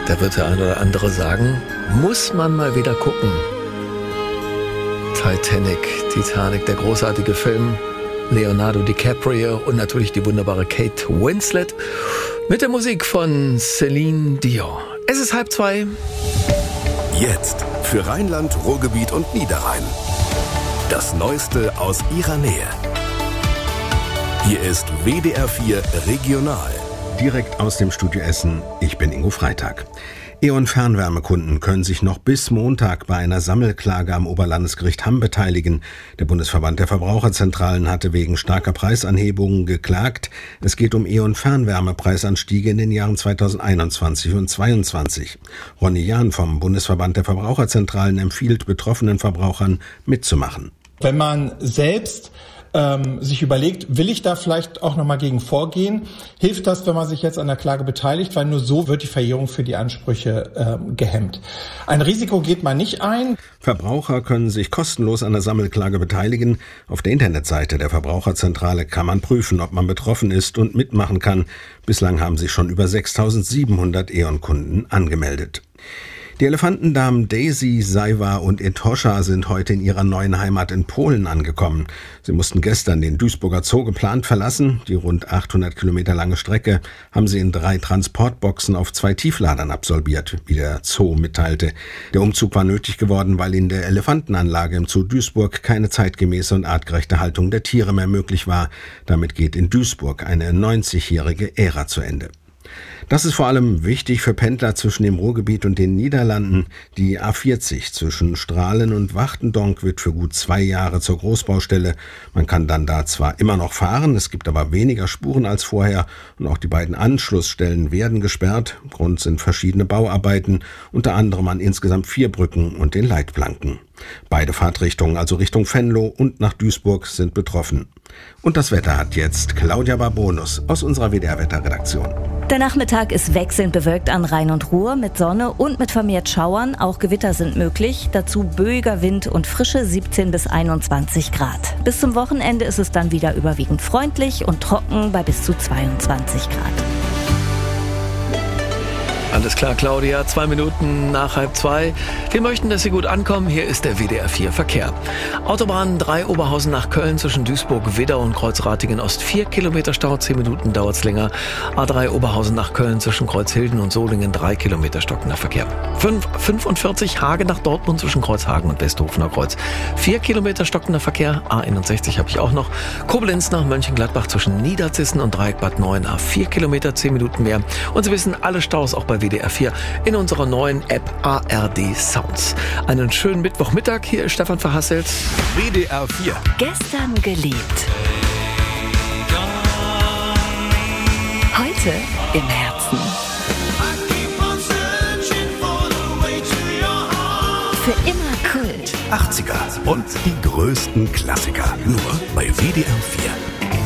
Da wird der eine oder andere sagen, muss man mal wieder gucken. Titanic, der großartige Film. Leonardo DiCaprio und natürlich die wunderbare Kate Winslet mit der Musik von Celine Dion. Es ist 1:30. Jetzt für Rheinland, Ruhrgebiet und Niederrhein. Das Neueste aus ihrer Nähe. Hier ist WDR 4 Regional. Direkt aus dem Studio Essen, ich bin Ingo Freitag. E.ON Fernwärmekunden können sich noch bis Montag bei einer Sammelklage am Oberlandesgericht Hamm beteiligen. Der Bundesverband der Verbraucherzentralen hatte wegen starker Preisanhebungen geklagt. Es geht um E.ON Fernwärmepreisanstiege in den Jahren 2021 und 2022. Ronny Jahn vom Bundesverband der Verbraucherzentralen empfiehlt betroffenen Verbrauchern mitzumachen. Wenn man selbst sich überlegt, will ich da vielleicht auch nochmal gegen vorgehen, hilft das, wenn man sich jetzt an der Klage beteiligt, weil nur so wird die Verjährung für die Ansprüche gehemmt. Ein Risiko geht man nicht ein. Verbraucher können sich kostenlos an der Sammelklage beteiligen. Auf der Internetseite der Verbraucherzentrale kann man prüfen, ob man betroffen ist und mitmachen kann. Bislang haben sich schon über 6.700 E.ON-Kunden angemeldet. Die Elefantendamen Daisy, Saiwa und Etosha sind heute in ihrer neuen Heimat in Polen angekommen. Sie mussten gestern den Duisburger Zoo geplant verlassen. Die rund 800 Kilometer lange Strecke haben sie in 3 Transportboxen auf 2 Tiefladern absolviert, wie der Zoo mitteilte. Der Umzug war nötig geworden, weil in der Elefantenanlage im Zoo Duisburg keine zeitgemäße und artgerechte Haltung der Tiere mehr möglich war. Damit geht in Duisburg eine 90-jährige Ära zu Ende. Das ist vor allem wichtig für Pendler zwischen dem Ruhrgebiet und den Niederlanden. Die A40 zwischen Strahlen und Wachtendonk wird für gut 2 Jahre zur Großbaustelle. Man kann dann da zwar immer noch fahren, es gibt aber weniger Spuren als vorher und auch die beiden Anschlussstellen werden gesperrt. Grund sind verschiedene Bauarbeiten, unter anderem an insgesamt 4 Brücken und den Leitplanken. Beide Fahrtrichtungen, also Richtung Venlo und nach Duisburg, sind betroffen. Und das Wetter hat jetzt Claudia Barbonus aus unserer WDR-Wetterredaktion. Der Nachmittag ist wechselnd bewölkt an Rhein und Ruhr mit Sonne und mit vermehrt Schauern. Auch Gewitter sind möglich. Dazu böiger Wind und frische 17 bis 21 Grad. Bis zum Wochenende ist es dann wieder überwiegend freundlich und trocken bei bis zu 22 Grad. Alles klar, Claudia, 2 Minuten nach 1:30. Wir möchten, dass Sie gut ankommen. Hier ist der WDR 4 Verkehr. Autobahn 3 Oberhausen nach Köln zwischen Duisburg, Widder und Kreuzratingen Ost 4 Kilometer Stau, 10 Minuten dauert's länger. A3 Oberhausen nach Köln zwischen Kreuzhilden und Solingen 3 Kilometer stockender Verkehr. 45 Hagen nach Dortmund zwischen Kreuzhagen und Westhofener Kreuz 4 Kilometer stockender Verkehr. A61 habe ich auch noch. Koblenz nach Mönchengladbach zwischen Niederzissen und Dreieck Bad 9 A4 Kilometer, 10 Minuten mehr. Und Sie wissen, alle Staus auch bei WDR 4 in unserer neuen App ARD Sounds. Einen schönen Mittwochmittag. Hier ist Stefan Verhasselt. WDR 4. Gestern geliebt. Heute im Herzen. Für immer Kult. 80er und die größten Klassiker. Nur bei WDR 4.